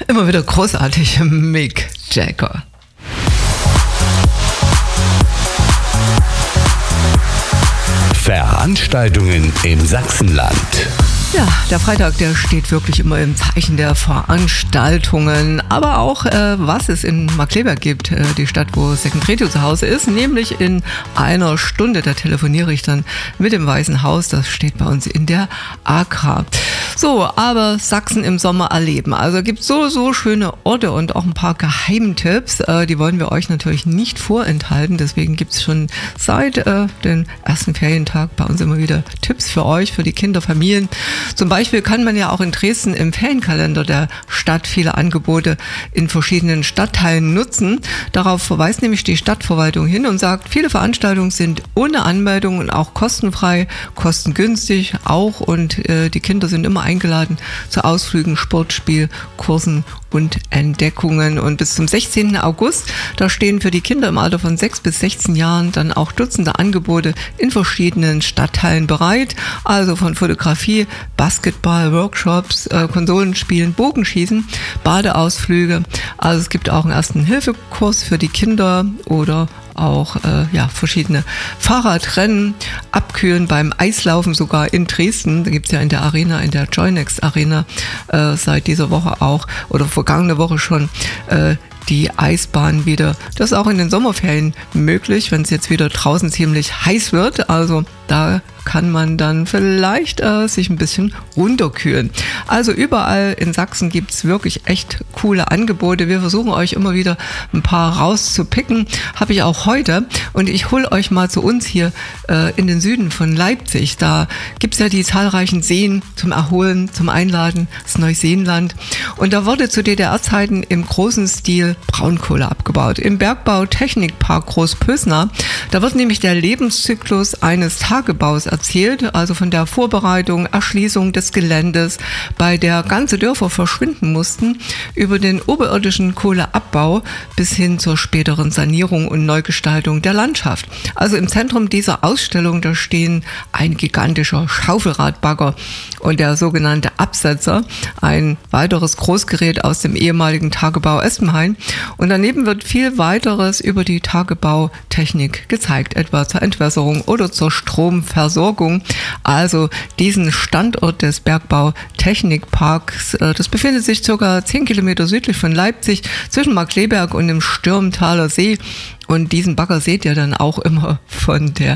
immer wieder großartig, Mick Jagger. Veranstaltungen im Sachsenland. Ja, der Freitag, der steht wirklich immer im Zeichen der Veranstaltungen, aber auch was es in Markkleeberg gibt, die Stadt, wo Second Radio zu Hause ist, nämlich in einer Stunde, da telefoniere ich dann mit dem Weißen Haus, das steht bei uns in der AK. So, aber Sachsen im Sommer erleben, also gibt so schöne Orte und auch ein paar Geheimtipps, die wollen wir euch natürlich nicht vorenthalten, deswegen gibt es schon seit dem ersten Ferientag bei uns immer wieder Tipps für euch, für die Kinder, Familien. Zum Beispiel kann man ja auch in Dresden im Ferienkalender der Stadt viele Angebote in verschiedenen Stadtteilen nutzen. Darauf verweist nämlich die Stadtverwaltung hin und sagt, viele Veranstaltungen sind ohne Anmeldung und auch kostenfrei, kostengünstig auch und die Kinder sind immer eingeladen zu Ausflügen, Sportspiel, Kursen und Entdeckungen. Und bis zum 16. August, da stehen für die Kinder im Alter von 6 bis 16 Jahren dann auch Dutzende Angebote in verschiedenen Stadtteilen bereit. Also von Fotografie, Basketball, Workshops, Konsolenspielen, Bogenschießen, Badeausflüge. Also es gibt auch einen ersten Hilfekurs für die Kinder oder auch verschiedene Fahrradrennen, Abkühlen beim Eislaufen sogar in Dresden. Da gibt es ja in der Arena, in der Joynex Arena seit dieser Woche auch oder vergangene Woche schon die Eisbahn wieder. Das ist auch in den Sommerferien möglich, wenn es jetzt wieder draußen ziemlich heiß wird. Also da kann man dann vielleicht sich ein bisschen runterkühlen. Also überall in Sachsen gibt es wirklich echt coole Angebote. Wir versuchen euch immer wieder ein paar rauszupicken. Habe ich auch heute. Und ich hole euch mal zu uns hier in den Süden von Leipzig. Da gibt es ja die zahlreichen Seen zum Erholen, zum Einladen, das Neuseenland. Und da wurde zu DDR-Zeiten im großen Stil Braunkohle abgebaut. Im Bergbau Technikpark Großpösna. Da wird nämlich der Lebenszyklus eines Tagebaus erzählt, also von der Vorbereitung, Erschließung des Geländes, bei der ganze Dörfer verschwinden mussten, über den oberirdischen Kohleabbau bis hin zur späteren Sanierung und Neugestaltung der Landschaft. Also im Zentrum dieser Ausstellung, da stehen ein gigantischer Schaufelradbagger und der sogenannte Absetzer, ein weiteres Großgerät aus dem ehemaligen Tagebau Espenhain. Und daneben wird viel weiteres über die Tagebautechnik gezeigt, etwa zur Entwässerung oder zur Stromversorgung. Also diesen Standort des Bergbautechnikparks, das befindet sich ca. 10 Kilometer südlich von Leipzig zwischen Markkleeberg und dem Stürmtaler See. Und diesen Bagger seht ihr dann auch immer von der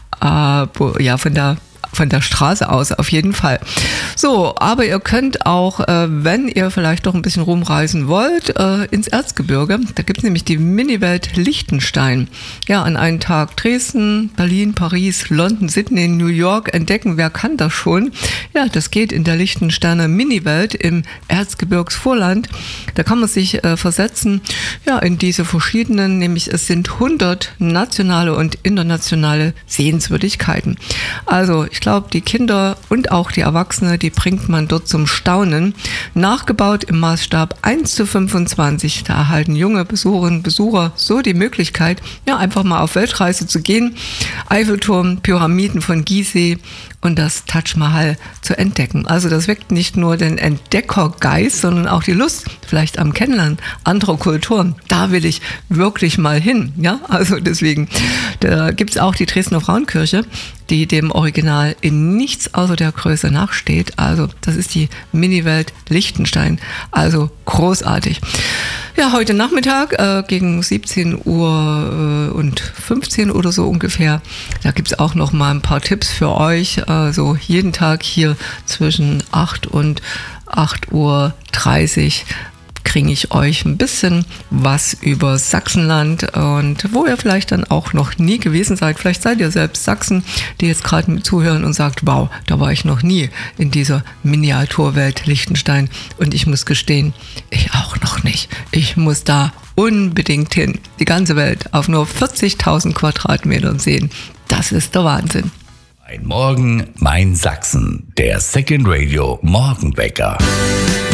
Straße aus auf jeden Fall. So, aber ihr könnt auch, wenn ihr vielleicht doch ein bisschen rumreisen wollt, ins Erzgebirge. Da gibt es nämlich die Miniwelt Liechtenstein. Ja, an einem Tag Dresden, Berlin, Paris, London, Sydney, New York entdecken. Wer kann das schon? Ja, das geht in der Liechtensteiner Miniwelt im Erzgebirgsvorland. Da kann man sich versetzen, ja, in diese verschiedenen, nämlich es sind 100 nationale und internationale Sehenswürdigkeiten. Also ich glaube, die Kinder und auch die Erwachsene, die bringt man dort zum Staunen. Nachgebaut im Maßstab 1:25. Da erhalten junge Besucherinnen und Besucher so die Möglichkeit, ja, einfach mal auf Weltreise zu gehen. Eiffelturm, Pyramiden von Gizeh und das Taj Mahal zu entdecken. Also das weckt nicht nur den Entdeckergeist, sondern auch die Lust, vielleicht am Kennenlernen anderer Kulturen. Da will ich wirklich mal hin. Ja, also deswegen, da gibt es auch die Dresdner Frauenkirche, die dem Original in nichts außer der Größe nachsteht. Also das ist die Miniwelt Liechtenstein. Also großartig. Ja, heute Nachmittag gegen 17 Uhr und 15 oder so ungefähr, da gibt es auch noch mal ein paar Tipps für euch. Also jeden Tag hier zwischen 8 und 8:30 Uhr kriege ich euch ein bisschen was über Sachsenland und wo ihr vielleicht dann auch noch nie gewesen seid. Vielleicht seid ihr selbst Sachsen, die jetzt gerade mit zuhören und sagt, wow, da war ich noch nie in dieser Miniaturwelt Liechtenstein. Und ich muss gestehen, ich auch noch nicht. Ich muss da unbedingt hin. Die ganze Welt auf nur 40.000 Quadratmetern sehen. Das ist der Wahnsinn. Ein Morgen, mein Sachsen. Der Second Radio Morgenwecker.